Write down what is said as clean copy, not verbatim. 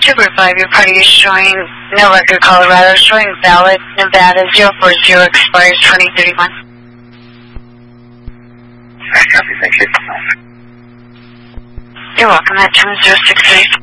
Super 5, your party is showing no record, Colorado, showing valid, Nevada 040, expires 2031. Copy, thank you. You're welcome, that time is 063.